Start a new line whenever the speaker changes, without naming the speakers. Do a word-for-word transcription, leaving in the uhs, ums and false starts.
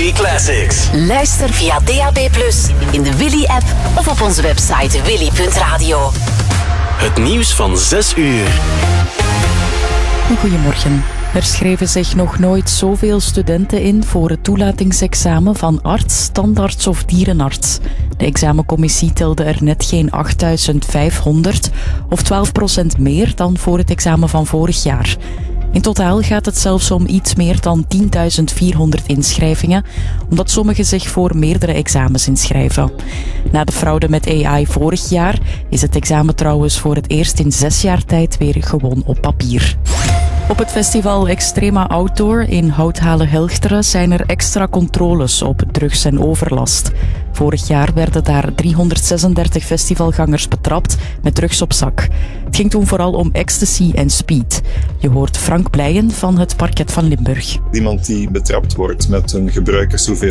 Willy Classics.
Luister via D A B plus, in de Willy-app of op onze website willy punt radio.
Het nieuws van zes uur.
Goedemorgen. Er schreven zich nog nooit zoveel studenten in voor het toelatingsexamen van arts, tandarts of dierenarts. De examencommissie telde er net geen achtduizend vijfhonderd of twaalf procent meer dan voor het examen van vorig jaar. In totaal gaat het zelfs om iets meer dan tienduizend vierhonderd inschrijvingen, omdat sommigen zich voor meerdere examens inschrijven. Na de fraude met A I vorig jaar is het examen trouwens voor het eerst in zes jaar tijd weer gewoon op papier. Op het festival Extrema Outdoor in Houthalen-Helchteren zijn er extra controles op drugs en overlast. Vorig jaar werden daar driehonderdzesendertig festivalgangers betrapt met drugs op zak. Het ging toen vooral om ecstasy en speed. Je hoort Frank Blijen van het Parket van Limburg.
Iemand die betrapt wordt met een gebruikershoeveelheid